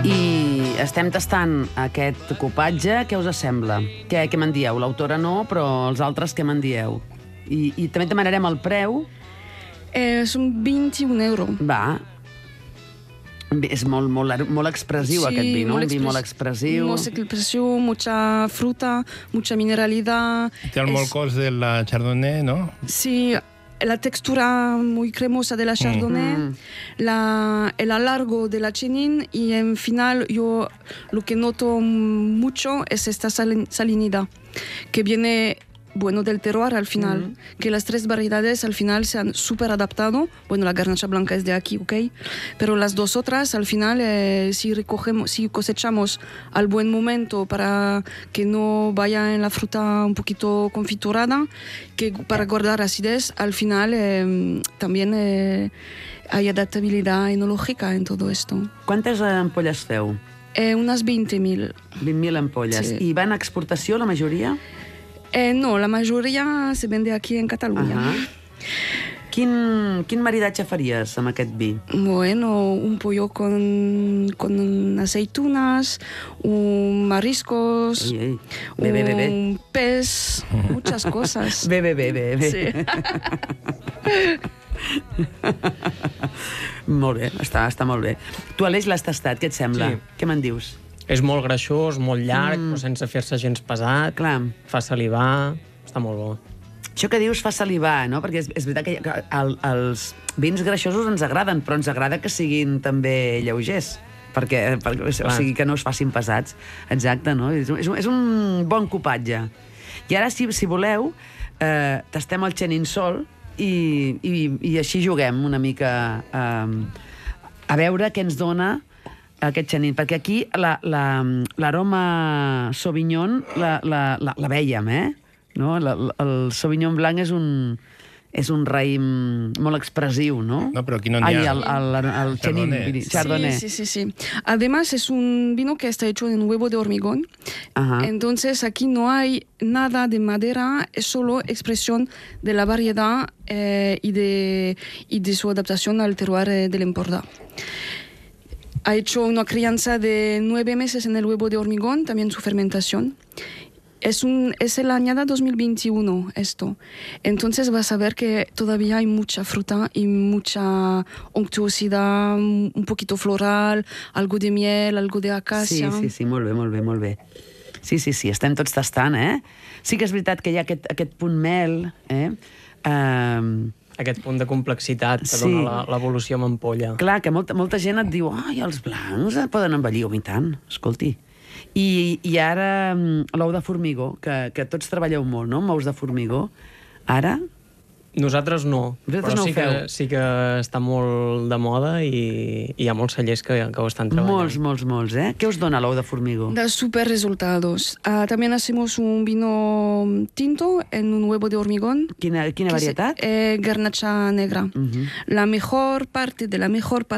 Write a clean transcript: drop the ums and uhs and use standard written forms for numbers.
I estem tastant aquest copatge. Què us sembla? Què me'n dieu? L'autora no, però els altres què me'n dieu? I també demanarem el preu. Són 21 euros. Va. És molt expressiu, aquest vi, no? Un vi molt expressiu. Molt expressiu, mucha fruta, mucha mineralidad. Té el molt cos de la Chardonnay, ¿no? Sí, la textura muy cremosa de la Chardonnay, el alargo de la Chenin, y en final yo lo que noto mucho es esta salinidad que viene del terroir al final, que las tres variedades al final se han súper adaptado. Bueno, la garnacha blanca es de aquí, ¿ok? Pero las dos otras al final, si cosechamos al buen momento para que no vaya en la fruta un poquito confiturada, que para guardar acidez, al final también hay adaptabilidad enológica en todo esto. Quantes ampolles feu? Unas 20.000. 20.000 ampolles. Sí. I van a exportació, la majoria? No, la mayoría se vende aquí en Cataluña. Quin maridatge faries amb aquest vi? Bueno, un pollo con aceitunas, un mariscos, un pez, muchas cosas. Bé. Sí. Molt bé, està molt bé. Tu, Aleix, l'has tastat, què et sembla? Sí. Què me'n dius? És molt greixós, molt llarg, però sense fer-se gens pesat. Clar. Fa salivar, està molt bo. Això que dius fa salivar, no? Perquè és veritat que els vins greixosos ens agraden, però ens agrada que siguin també lleugers, perquè o sigui, que no es facin pesats. Exacte, no? És un bon copatge. I ara, si voleu, tastem el Chenin sol i així juguem una mica a veure què ens dona aquest Chenin, perquè aquí l'aroma Sauvignon la vèiem, no? El Sauvignon blanc és un raïm molt expressiu, ¿no? No, pero aquí no hay el Chenin, Chardonnay. Sí. Además, es un vino que está hecho en huevo de hormigón. Entonces, aquí no hay nada de madera, es solo expresión de la variedad y de su adaptación al terroir del Empordà. Ha hecho una crianza de 9 meses en el huevo de hormigón, también su fermentación. Es el añada 2021 esto. Entonces vas a ver que todavía hay mucha fruta y mucha unctuosidad, un poquito floral, algo de miel, algo de acacia. Sí, molt bé. Sí, estem tots tastant, Sí que és veritat que hi ha aquest punt mel, Aquest punt de complexitat que dona l'evolució amb ampolla. Clar, que molta gent et diu els blancs poden envellir, i tant, escolti. I ara l'ou de formigó, que tots treballeu molt, no?, amb ous de formigó. Ara... Nosaltres no, Vosaltres però sí que està molt de moda i hi ha molts cellers que ho estan treballant. Molts, Què us dona l'ou de formigó? Da súper resultados. También hacemos un vino tinto en un huevo de hormigón. Quina varietat? Garnacha negra. La mejor parte